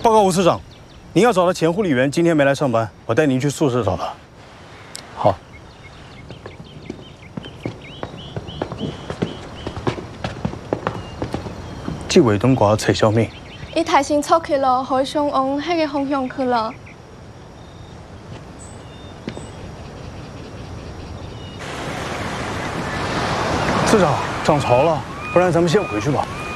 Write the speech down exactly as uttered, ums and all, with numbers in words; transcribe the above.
报告吴次长，您要找的前护理员今天没来上班，我带您去宿舍找他。 好。 纪委东寡蔡小明， 伊提前出去了，可以上往迄个方向去了。 次长涨潮了，不然咱们先回去吧。